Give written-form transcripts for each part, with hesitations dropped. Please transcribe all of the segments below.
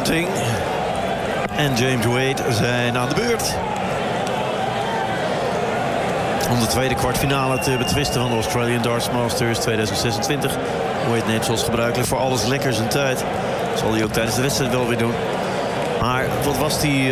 Bunting en James Wade zijn aan de beurt om de tweede kwartfinale te betwisten van de Australian Darts Masters 2026. Wade neemt zoals gebruikelijk voor alles lekker zijn tijd. Dat zal hij ook tijdens de wedstrijd wel weer doen. Maar wat was die...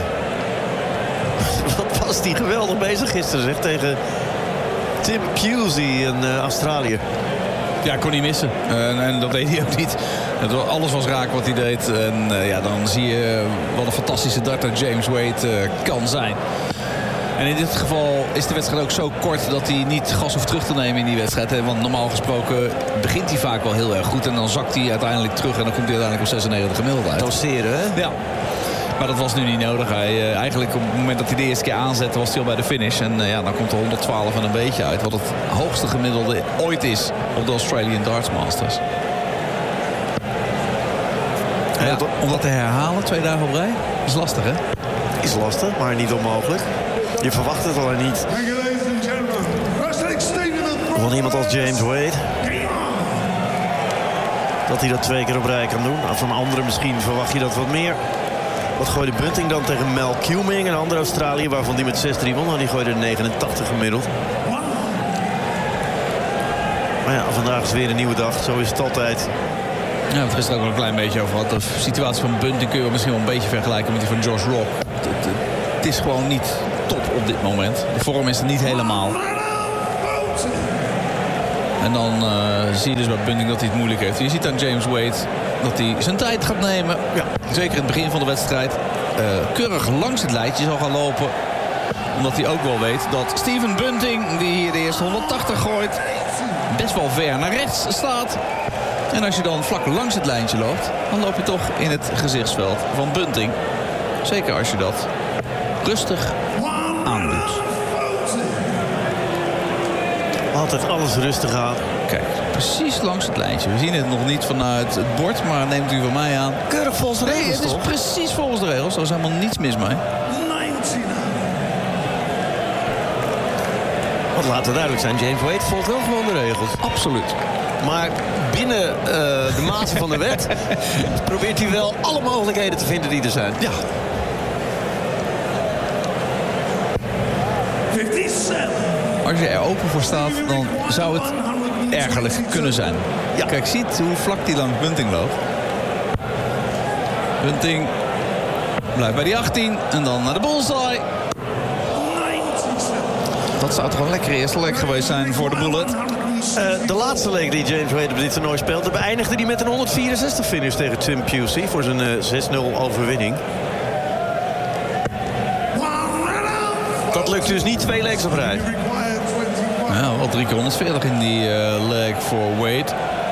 wat was die geweldig bezig gisteren, zeg, tegen Tim Pusey in Australië. Ja, kon niet missen. En dat deed hij ook niet. Alles was raak wat hij deed. En dan zie je wat een fantastische darter James Wade kan zijn. En in dit geval is de wedstrijd ook zo kort dat hij niet gas hoeft terug te nemen in die wedstrijd. Hè? Want normaal gesproken begint hij vaak wel heel erg goed. En dan zakt hij uiteindelijk terug en dan komt hij uiteindelijk op 96 gemiddeld uit. Doseren, hè? Ja. Maar dat was nu niet nodig. Eigenlijk op het moment dat hij de eerste keer aanzette was hij al bij de finish. En dan komt er 112 en een beetje uit. Wat het hoogste gemiddelde ooit is op de Australian Darts Masters. Ja, om dat te herhalen 2 dagen op rij is lastig, hè? Is lastig, maar niet onmogelijk. Je verwacht het alleen niet van iemand als James Wade. Dat hij dat 2 keer op rij kan doen. Van anderen misschien verwacht je dat wat meer. Wat gooide Bunting dan tegen Mel Cuming, een andere Australiër, waarvan die met 6-3 won. Nou, die gooide 89 gemiddeld. Maar ja, vandaag is weer een nieuwe dag. Zo is het altijd. Ja, het is er ook wel een klein beetje over gehad. De situatie van Bunting kun je misschien wel een beetje vergelijken met die van Josh Rock. Het is gewoon niet top op dit moment. De vorm is er niet helemaal. En dan zie je dus bij Bunting dat hij het moeilijk heeft. Je ziet aan James Wade dat hij zijn tijd gaat nemen. Ja, zeker in het begin van de wedstrijd. Keurig langs het lijntje zal gaan lopen. Omdat hij ook wel weet dat Steven Bunting, die hier de eerste 180 gooit, best wel ver naar rechts staat. En als je dan vlak langs het lijntje loopt, dan loop je toch in het gezichtsveld van Bunting. Zeker als je dat rustig aandoet. Altijd alles rustig aan. Kijk, precies langs het lijntje. We zien het nog niet vanuit het bord, maar neemt u van mij aan. Keurig volgens de regels, het is toch? precies volgens de regels. Er is helemaal niets mis mee. Wat laten we duidelijk zijn, James Wade volgt wel gewoon de regels. Absoluut. Maar binnen de maten van de wet probeert hij wel alle mogelijkheden te vinden die er zijn. Ja. Als je er open voor staat, dan zou het ergerlijk kunnen zijn. Ja. Kijk, ziet hoe vlak die langs Bunting loopt. Bunting blijft bij die 18 en dan naar de bullseye. Dat zou toch een lekkere eerste leg geweest zijn voor de Bullet. De laatste leg die James Wade op dit toernooi speelde, beëindigde hij met een 164 finish tegen Tim Pusey voor zijn 6-0 overwinning. Dat lukt dus niet 2 legs op rij. Ja, wel 3 keer 140 in die leg voor Wade.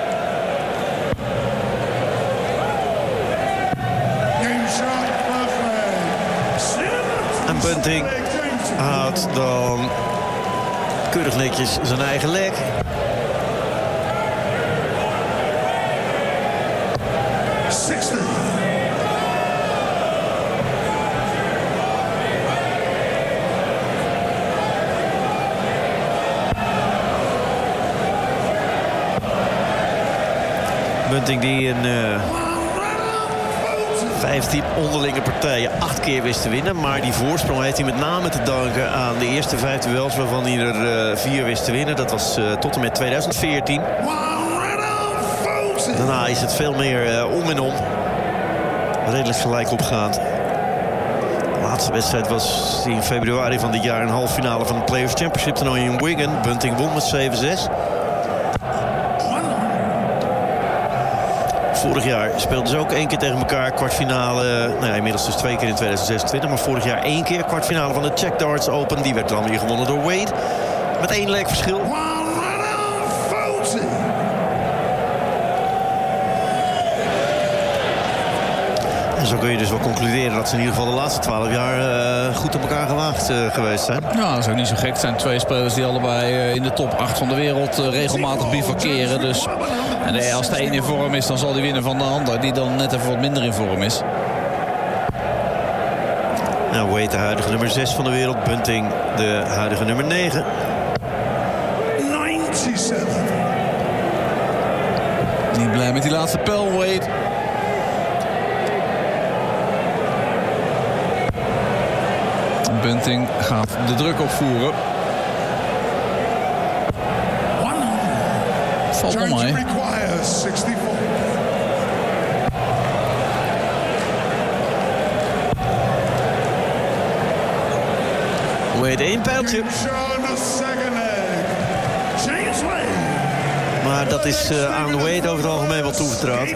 En Bunting houdt dan keurig netjes zijn eigen leg. Bunting die in 15 onderlinge partijen 8 keer wist te winnen. Maar die voorsprong heeft hij met name te danken aan de eerste 5 duels waarvan hij er 4 wist te winnen. Dat was tot en met 2014. Daarna is het veel meer om en om. Redelijk gelijk opgaand. De laatste wedstrijd was in februari van dit jaar een halve finale van het Players Championship toernooi in Wigan. Bunting won met 7-6. Vorig jaar speelden ze ook 1 keer tegen elkaar. Kwartfinale, nou ja, inmiddels dus 2 keer in 2026. Maar vorig jaar 1 keer kwartfinale van de Czech Darts Open. Die werd dan weer gewonnen door Wade. Met 1 leg verschil. En zo kun je dus wel concluderen dat ze in ieder geval de laatste 12 jaar goed op elkaar gewaagd geweest zijn. Nou, dat is ook niet zo gek. Het zijn 2 spelers die allebei in de top 8 van de wereld regelmatig bivakeren. Dus en als de een in vorm is, dan zal die winnen van de ander, die dan net even wat minder in vorm is. Nou, Wade de huidige nummer 6 van de wereld. Bunting de huidige nummer 9. 97. Niet blij met die laatste pijl, Wade. Bunting gaat de druk opvoeren. Valt nog mee. Wade 1 pijltje. Maar dat is aan Wade over het algemeen wel toevertrouwd.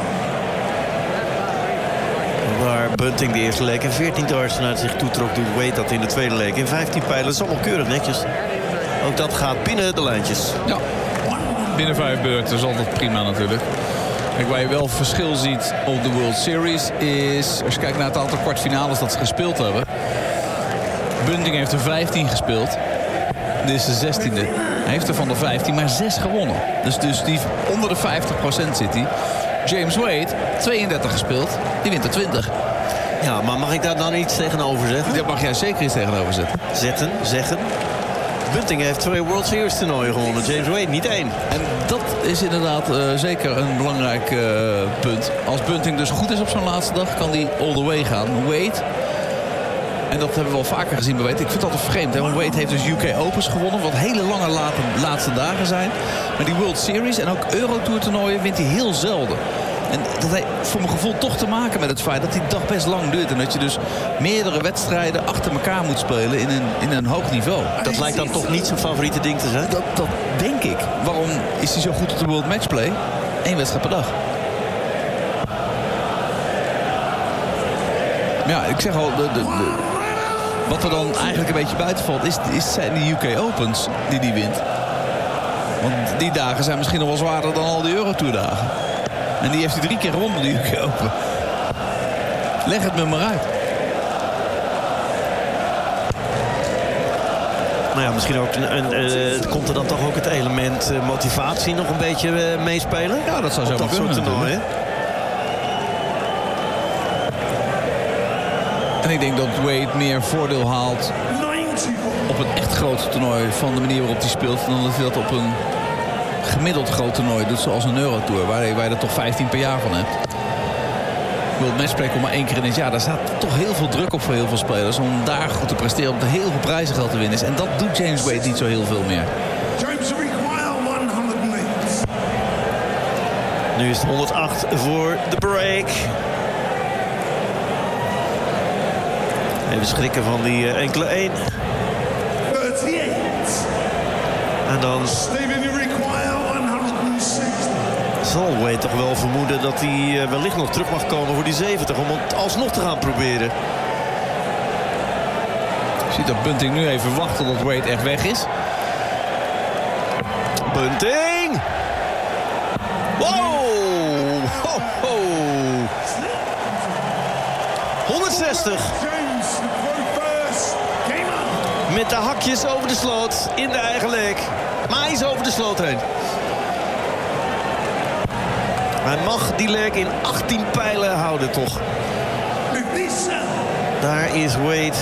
Waar Bunting de eerste leek in 14 darts naar zich toetrok, doet Wade dat in de tweede leek in 15 pijlen. Dat is allemaal keurig netjes. Ook dat gaat binnen de lijntjes. Ja, binnen 5 beurten is altijd prima natuurlijk. Kijk, waar je wel verschil ziet op de World Series is, als je kijkt naar het aantal kwartfinales dat ze gespeeld hebben. Bunting heeft er 15 gespeeld. Dit is de 16e. Hij heeft er van de 15 maar 6 gewonnen. Dus die onder de 50% zit hij. James Wade, 32 gespeeld. Die wint er 20. Ja, maar mag ik daar dan iets tegenover zeggen? Daar mag jij zeker iets tegenover zetten. Zeggen. Bunting heeft 2 World Series toernooien gewonnen. James Wade niet 1. En dat is inderdaad zeker een belangrijk punt. Als Bunting dus goed is op zo'n laatste dag, kan hij all the way gaan. Wade, en dat hebben we wel vaker gezien bij Wade. Ik vind het altijd vreemd. Hè? Want Wade heeft dus UK Opens gewonnen. Wat hele lange laatste dagen zijn. Maar die World Series en ook Eurotour toernooien wint hij heel zelden. En dat heeft voor mijn gevoel toch te maken met het feit dat die dag best lang duurt. En dat je dus meerdere wedstrijden achter elkaar moet spelen in een hoog niveau. Dat lijkt dan toch niet zijn favoriete ding te zijn? Dat denk ik. Waarom is hij zo goed op de World Matchplay? 1 wedstrijd per dag. Ja, ik zeg al, wat er dan eigenlijk een beetje buiten valt, zijn die UK Opens die wint. Want die dagen zijn misschien nog wel zwaarder dan al die Eurotour dagen. En die heeft hij 3 keer gewonnen, de UK Open. Leg het me maar uit. Nou ja, misschien ook komt er dan toch ook het element motivatie nog een beetje meespelen? Ja, dat zou zo dat soort toernooien. En ik denk dat Wade meer voordeel haalt op een echt groot toernooi van de manier waarop hij speelt, dan dat hij dat op een gemiddeld groot toernooi doet, zoals een Eurotour, waar je er toch 15 per jaar van hebt. World Matchplay komt maar 1 keer in het jaar. Daar staat toch heel veel druk op voor heel veel spelers om daar goed te presteren, om heel veel prijzengeld te winnen. En dat doet James Wade niet zo heel veel meer. Nu is het 108 voor de break. Even schrikken van die enkele 1. En dan zal Wade toch wel vermoeden dat hij wellicht nog terug mag komen voor die 70... om het alsnog te gaan proberen. Je ziet dat Bunting nu even wachten tot Wade echt weg is. Bunting! Wow! Ho, ho. 160. Met de hakjes over de sloot in de eigen leek. Maar hij is over de sloot heen. Hij mag die leek in 18 pijlen houden, toch? Daar is Wade.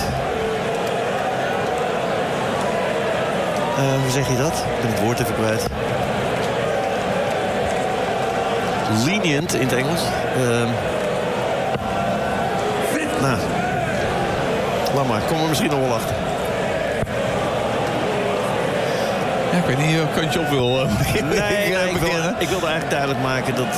Hoe zeg je dat? Ik ben het woord even kwijt. Lenient in het Engels. Nou, laat maar. Kom er misschien nog wel achter. Ja, ik weet niet welk kant je op wil. Ik wilde eigenlijk duidelijk maken dat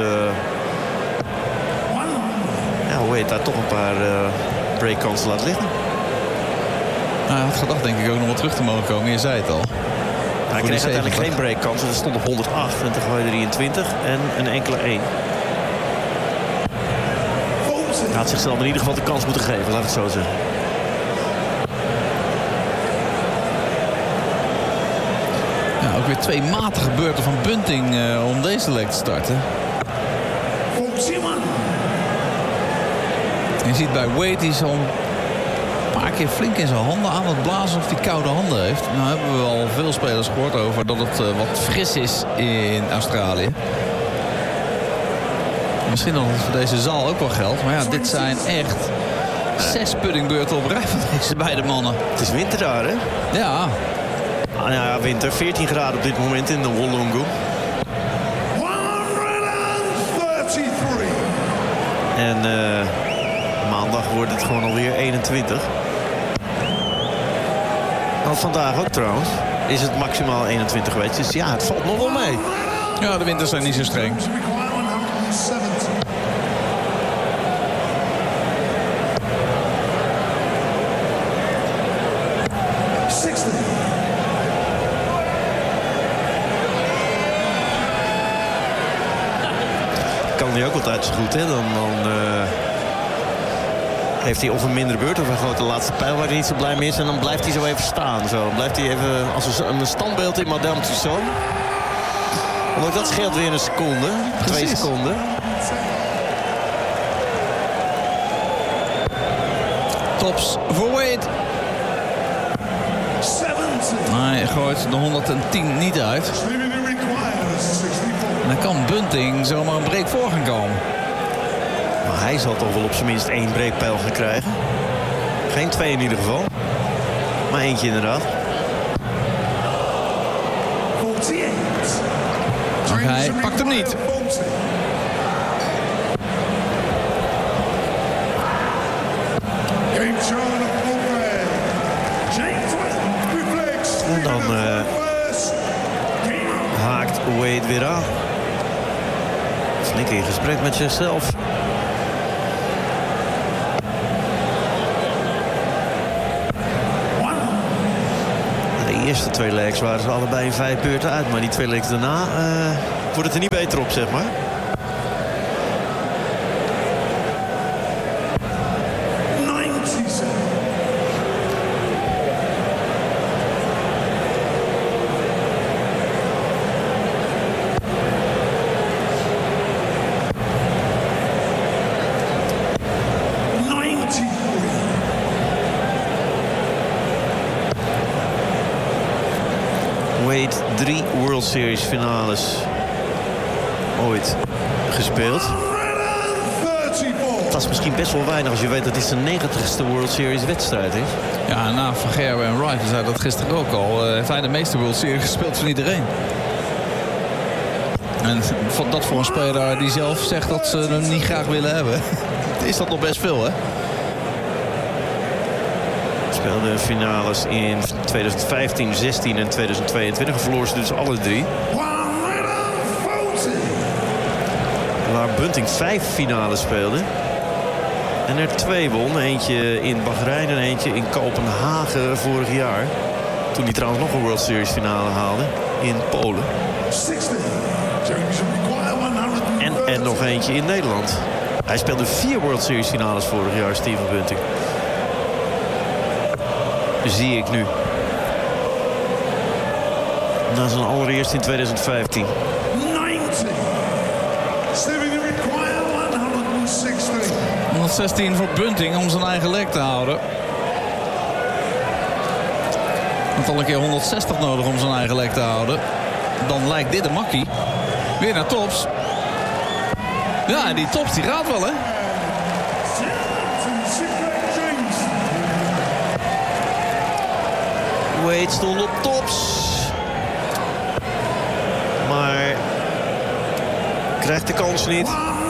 Wade daar toch een paar breakkansen laat liggen. Hij had gedacht denk ik ook nog wel terug te mogen komen. Je zei het al. Hij kreeg uiteindelijk geen breakkansen. Er stond op 108 en toen gooide hij in 20 en een enkele 1. Hij had zichzelf in ieder geval de kans moeten geven, laat het zo zeggen. Ja, ook weer 2 matige beurten van Bunting om deze leek te starten. Je ziet bij Wade, die zo'n paar keer flink in zijn handen aan het blazen of hij koude handen heeft. Nou hebben we al veel spelers gehoord over dat het wat fris is in Australië. Misschien dat het voor deze zaal ook wel geldt. Maar ja, dit zijn echt 6 puddingbeurten op rij van deze beide mannen. Het is winter daar, hè? Ja. Ah, ja, winter. 14 graden op dit moment in de Wollongong. En maandag wordt het gewoon alweer 21. Want vandaag ook trouwens is het maximaal 21 geweest. Dus ja, het valt nog wel mee. Ja, de winters zijn niet zo streng. Kan hij ook altijd zo goed, hè? Dan heeft hij of een mindere beurt of een grote laatste pijl waar hij niet zo blij mee is. En dan blijft hij zo even staan. Zo. Dan blijft hij even als een standbeeld in Madame Tussauds. Want ook dat scheelt weer een seconde. Precies. 2 seconden. Tops voor Wade. Hij gooit de 110 niet uit. En dan kan Bunting zomaar een break voor gaan komen. Maar hij zal toch wel op zijn minst 1 breekpijl gaan krijgen. Geen 2 in ieder geval. Maar eentje inderdaad. Maar hij pakt hem niet. En dan haakt Wade weer aan. Flink in gesprek met zichzelf. De eerste 2 legs waren ze allebei in 5 beurten uit. Maar die 2 legs daarna wordt het er niet beter op, zeg maar. Wade 3 World Series finales ooit gespeeld. Dat is misschien best wel weinig als je weet dat dit zijn 90ste World Series wedstrijd is. Ja, na Van Gerwen en Wright, we zeiden dat gisteren ook al. Heeft hij de meeste World Series gespeeld van iedereen. En dat voor een speler die zelf zegt dat ze hem niet graag willen hebben. Is dat nog best veel, hè? Speelde finales in 2015, 16 en 2022. Verloor ze dus alle 3. Waar Bunting 5 finales speelde. En er 2 won. Eentje in Bahrein en eentje in Kopenhagen vorig jaar. Toen hij trouwens nog een World Series finale haalde. In Polen. En nog eentje in Nederland. Hij speelde 4 World Series finales vorig jaar, Steven Bunting. Zie ik nu. Na zijn allereerst in 2015. 116 voor Bunting om zijn eigen lek te houden. Had al een keer 160 nodig om zijn eigen lek te houden. Dan lijkt dit een makkie. Weer naar Tops. Ja, die Tops die gaat wel, hè? Wade stond op Tops. Maar krijgt de kans niet.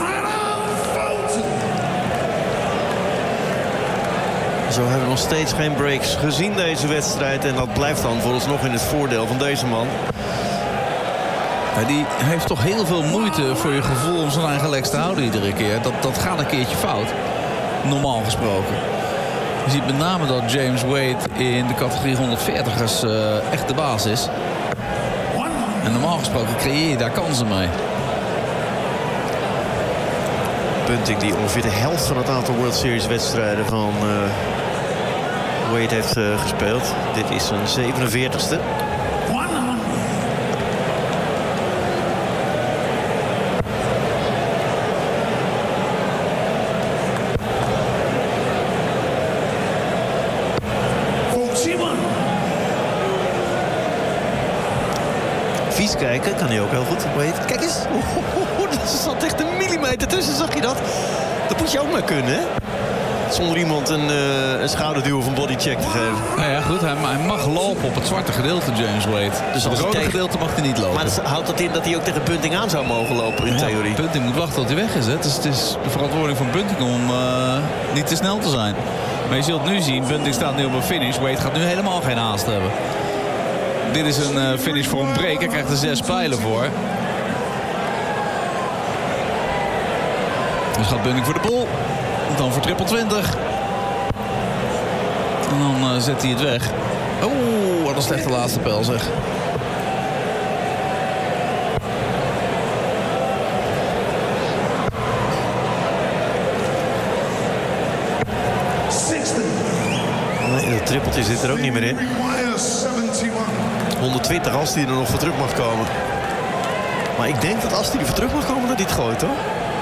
Zo hebben we nog steeds geen breaks gezien deze wedstrijd. En dat blijft dan vooralsnog in het voordeel van deze man. Ja, die heeft toch heel veel moeite voor je gevoel om zijn eigen legs te houden iedere keer. Dat gaat een keertje fout. Normaal gesproken. Je ziet met name dat James Wade in de categorie 140ers echt de baas is. En normaal gesproken creëer je daar kansen mee. Bunting die ongeveer de helft van het aantal World Series wedstrijden van Wade heeft gespeeld. Dit is zijn 47ste. Vies kijken kan hij ook heel goed. Wade. Kijk eens. Er zat echt een millimeter tussen, zag je dat? Dat moet je ook maar kunnen, hè? Zonder iemand een schouderduw of een bodycheck te geven. Nou ja, goed. Hij mag lopen op het zwarte gedeelte, James Wade. Dus als het rode gedeelte mag hij niet lopen. Maar houdt dat in dat hij ook tegen Bunting aan zou mogen lopen, in theorie? Bunting moet wachten tot hij weg is, hè? Het is de verantwoording van Bunting om niet te snel te zijn. Maar je zult nu zien, Bunting staat nu op een finish. Wade gaat nu helemaal geen haast hebben. Dit is een finish voor een break. Hij krijgt er 6 pijlen voor. Dus gaat Bunting voor de bol. Dan voor triple 20. En dan zet hij het weg. Oeh, wat een slechte laatste pijl zeg. Nee, dat trippeltje zit er ook niet meer in. 120 als hij er nog voor terug mag komen. Maar ik denk dat als hij er voor terug mag komen, dat hij het gooit, hoor.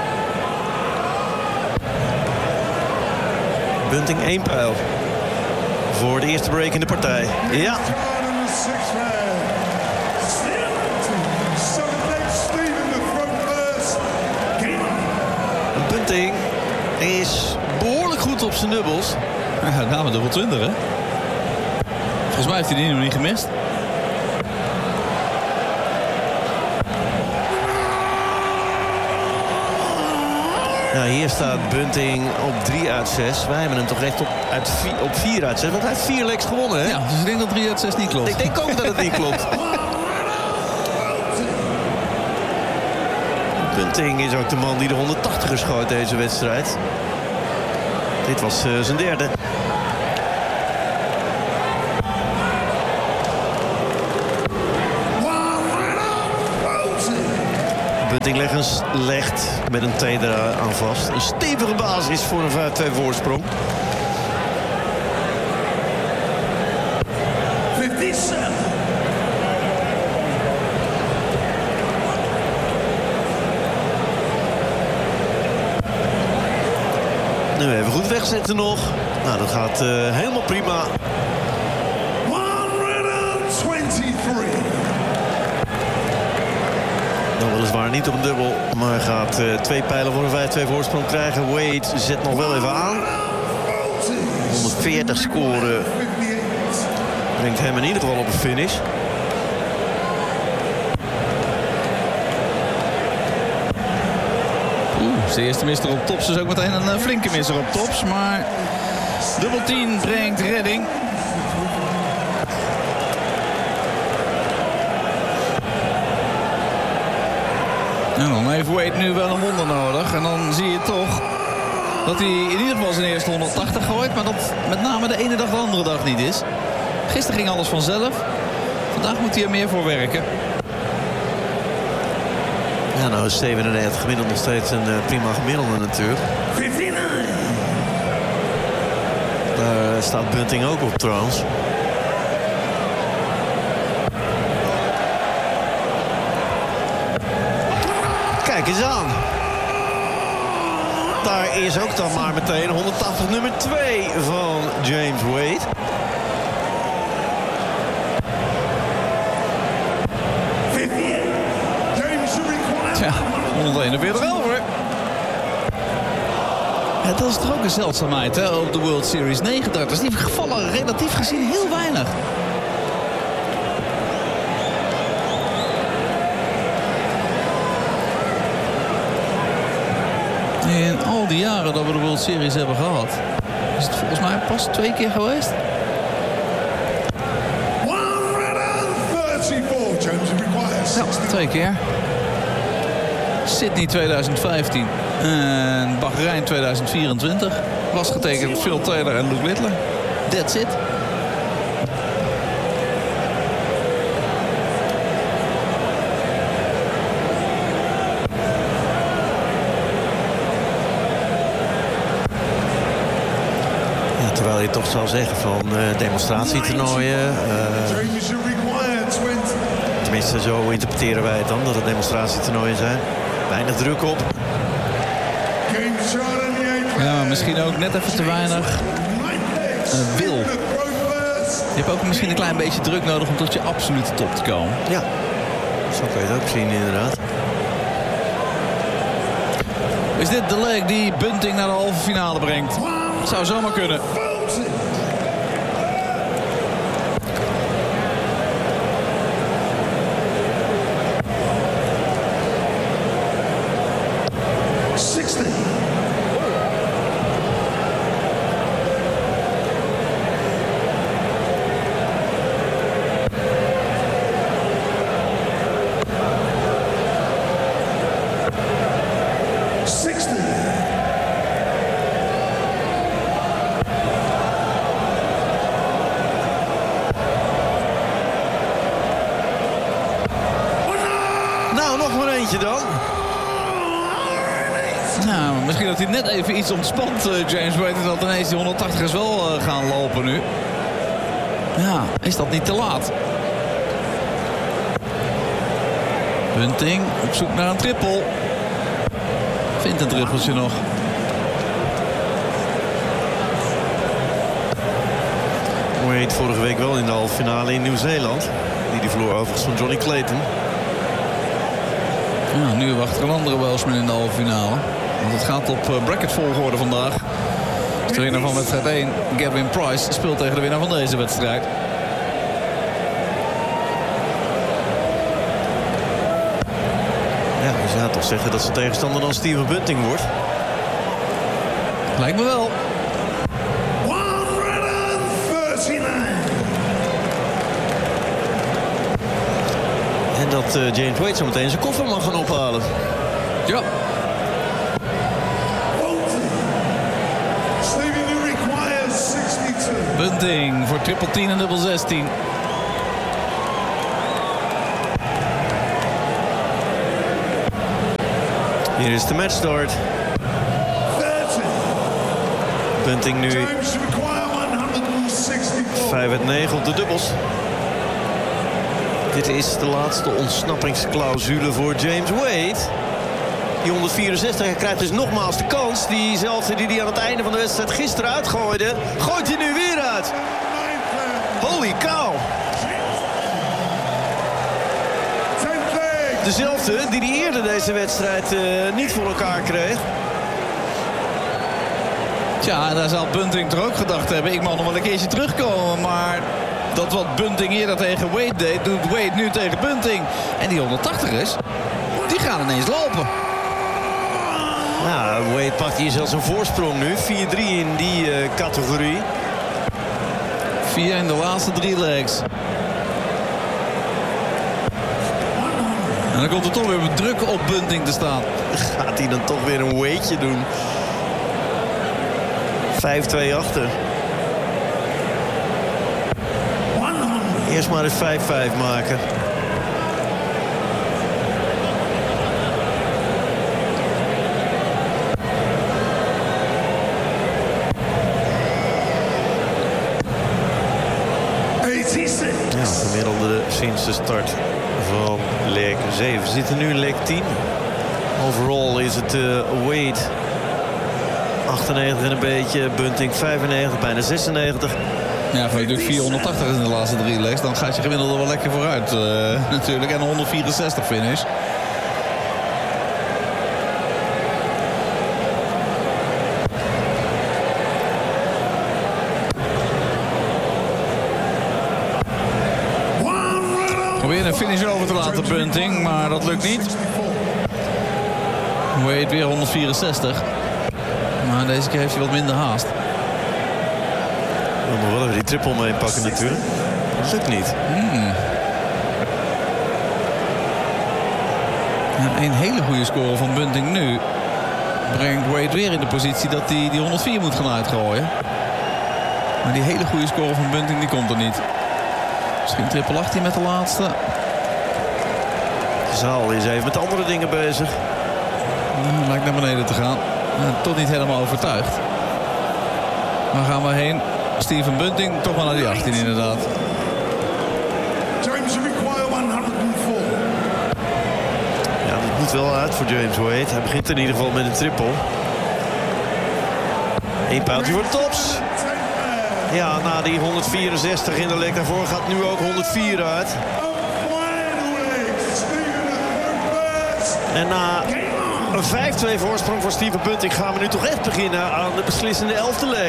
Bunting 1 pijl. Voor de eerste break in de partij. Ja. Bunting is behoorlijk goed op zijn dubbels. Ja, nou, dubbel 20, hè? Volgens mij heeft hij die nog niet gemist. Nou, hier staat Bunting op 3 uit 6. Wij hebben hem toch echt op 4 uit 6. Want hij heeft 4 legs gewonnen, hè? Ja, dus ik denk dat 3 uit 6 niet klopt. Ik denk ook dat het niet klopt. Bunting is ook de man die de 180ers gooit deze wedstrijd. Dit was zijn derde. Bunting legt met een T eraan vast. Een stevige basis voor een 5-2 voorsprong. Nu even goed wegzetten nog. Nou, dat gaat helemaal prima. 123. Dan weliswaar niet op een dubbel, maar gaat 2 pijlen voor een 5-2 voorsprong krijgen. Wade zet nog wel even aan. 140 scoren brengt hem in ieder geval op een finish. De eerste mister op tops is ook meteen een flinke misser op tops. Maar dubbel 10 brengt redding. En dan heeft Wade nu wel een wonder nodig. En dan zie je toch dat hij in ieder geval zijn eerste 180 gooit. Maar dat met name de ene dag de andere dag niet is. Gisteren ging alles vanzelf. Vandaag moet hij er meer voor werken. Ja, nou is 37 gemiddeld nog steeds een prima gemiddelde natuurlijk. 59. Daar staat Bunting ook op trouwens. Kijk eens aan. Daar is ook dan maar meteen 180 nummer 2 van James Wade. Ja, 141 over. Ja, dat is toch ook een zeldzaamheid, hè, op de World Series 39. Die gevallen relatief gezien heel weinig. In al die jaren dat we de World Series hebben gehad, is het volgens mij pas 2 keer geweest. 134. James requires. Ja, 2 keer. Sydney 2015 en Bahrein 2024 was getekend door Phil Taylor en Luke Littler. That's it. Ja, terwijl je toch zou zeggen van demonstratietoernooien. James required 20. Tenminste, zo interpreteren wij het dan, dat het demonstratietoernooien zijn. Weinig druk op. James Jordan, the Ja, maar misschien ook net even te weinig wil. Je hebt ook misschien een klein beetje druk nodig om tot je absolute top te komen. Ja, zo kun je het ook zien inderdaad. Is dit de leg die Bunting naar de halve finale brengt? Zou zomaar kunnen. Nou, nog maar eentje dan. Nou, misschien dat hij net even iets ontspant, James Wade. En dat ineens die 180ers wel gaan lopen nu. Ja, is dat niet te laat? Bunting op zoek naar een triple. Vindt een trippeltje nog. Wade vorige week wel in de halve finale in Nieuw-Zeeland. Die verloor overigens van Johnny Clayton. Ja, nu wacht er een andere Welshman in de halve finale. Want het gaat op bracketvolgorde vandaag. De trainer van wedstrijd 1, Gavin Price, speelt tegen de winnaar van deze wedstrijd. Ja, je zou toch zeggen dat zijn tegenstander dan Steven Bunting wordt. Lijkt me wel. 139. En dat James Wade zo meteen zijn koffer mag gaan ophalen. Ja. Stevie New requires 62. Bunting voor triple 10 en dubbel 16. Hier is de matchstart. 30. Bunting nu James require 164. 5 uit 9 op de dubbels. Dit is de laatste ontsnappingsclausule voor James Wade. Die 164, hij krijgt dus nogmaals de kans. Diezelfde die hij aan het einde van de wedstrijd gisteren uitgooide. Gooit hij nu weer uit. Holy cow. Dezelfde die hij eerder deze wedstrijd niet voor elkaar kreeg. Tja, en daar zal Bunting toch ook gedacht hebben. Ik mag nog wel een keertje terugkomen, maar dat wat Bunting eerder tegen Wade deed, doet Wade nu tegen Bunting. En die 180ers, die gaan ineens lopen. Nou, Wade pakt hier zelfs een voorsprong nu. 4-3 in die categorie. 4 in de laatste 3 legs. En dan komt er toch weer druk op Bunting te staan. Gaat hij dan toch weer een weightje doen. 5-2 achter. Eerst maar eens 5-5 maken. Ja, gemiddelde sinds de start van leg 7. We zitten nu in leg 10. Overall is het Wade 98 en een beetje. Bunting 95, bijna 96. Ja, voor je doet 480 in de laatste 3 legs. Dan gaat je gemiddelde wel lekker vooruit natuurlijk. En een 164 finish. Probeer een finish over te laten, Bunting, maar dat lukt niet. Wade weer 164. Maar deze keer heeft hij wat minder haast. We moeten wel even die triple mee pakken natuurlijk. Dat lukt niet. Ja, een hele goede score van Bunting nu brengt Wade weer in de positie dat hij die 104 moet gaan uitgooien. Maar die hele goede score van Bunting die komt er niet. Misschien triple 18 met de laatste. De zaal is even met andere dingen bezig. Lijkt naar beneden te gaan. Tot niet helemaal overtuigd. Waar gaan we heen? Steven Bunting, toch maar naar die 18 inderdaad. James require 104. Ja, dat moet wel uit voor James Wade. Hij begint in ieder geval met een triple. 1 pijltje voor de tops. Ja, na die 164 in de leg daarvoor gaat nu ook 104 uit. En na een 5-2 voorsprong voor Steven Bunting gaan we nu toch echt beginnen aan de beslissende 11e leg.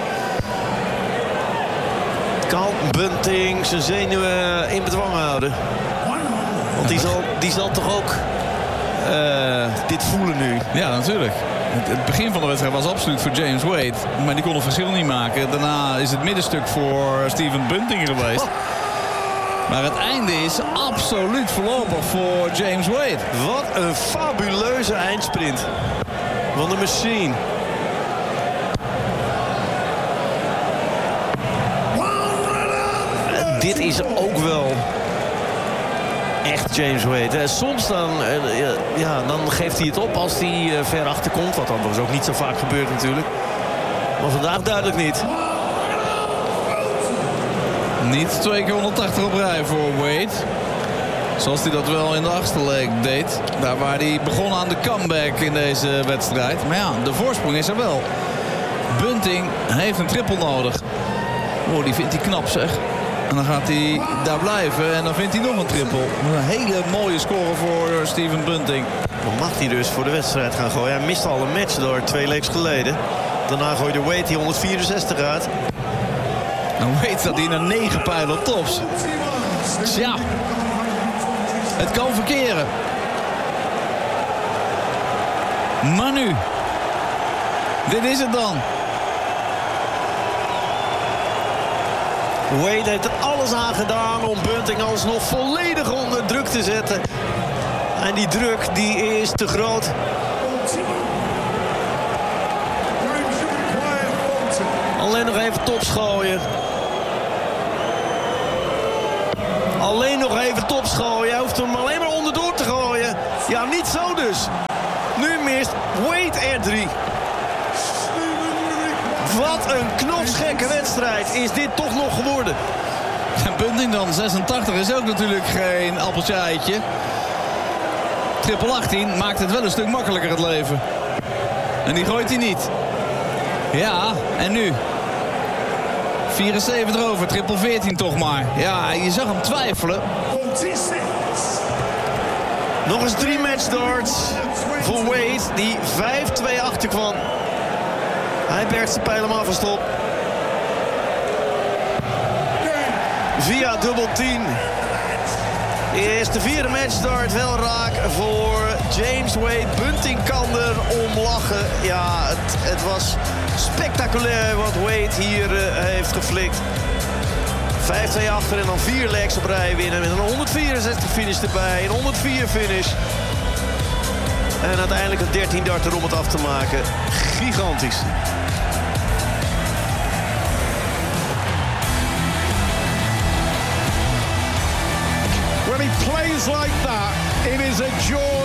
Kan Bunting zijn zenuwen in bedwang houden? Want die zal toch ook dit voelen nu. Ja, natuurlijk. Het begin van de wedstrijd was absoluut voor James Wade. Maar die kon het verschil niet maken. Daarna is het middenstuk voor Steven Bunting geweest. Maar het einde is absoluut voorlopig voor James Wade. Wat een fabuleuze eindsprint van de machine. Dit is ook wel echt James Wade. Soms dan geeft hij het op als hij ver achter komt. Wat anders ook niet zo vaak gebeurt natuurlijk. Maar vandaag duidelijk niet. Niet 2 keer 180 op rij voor Wade. Zoals hij dat wel in de achtste leg deed. Daar waar hij begon aan de comeback in deze wedstrijd. Maar ja, de voorsprong is er wel. Bunting heeft een triple nodig. Oh, die vindt hij knap zeg. En dan gaat hij daar blijven en dan vindt hij nog een triple. Een hele mooie score voor Steven Bunting. Dan mag hij dus voor de wedstrijd gaan gooien. Hij miste al een match door 2 legs geleden. Daarna gooide Wade die 164 uit. En Wade staat hier naar 9 pijlen tops. Tja, het kan verkeren. Maar nu, dit is het dan. Wade heeft er alles aan gedaan om Bunting alsnog volledig onder druk te zetten. En die druk die is te groot. Alleen nog even tops gooien. Alleen nog even tops gooien. Hij hoeft hem alleen maar onderdoor te gooien. Ja, niet zo dus. Nu mist Wade er 3. Wat een knotsgekke wedstrijd is dit toch nog geworden. En Bunting dan, 86, is ook natuurlijk geen appeltje-eitje. Triple 18 maakt het wel een stuk makkelijker het leven. En die gooit hij niet. Ja, en nu? 74 over, triple 14 toch maar. Ja, je zag hem twijfelen. Nog eens 3 match darts voor Wade, die 5-2 achterkwam. Hij bergt zijn pijl hem af en stop. Via dubbel 10. Is de 4e matchstart wel raak voor James Wade. Bunting kan er om lachen. Ja, het was spectaculair wat Wade hier heeft geflikt. 5-2 achter en dan 4 legs op rij winnen. Met een 164 finish erbij. Een 104 finish. En uiteindelijk een 13 darter om het af te maken. Gigantisch. When he plays like that, it is a joy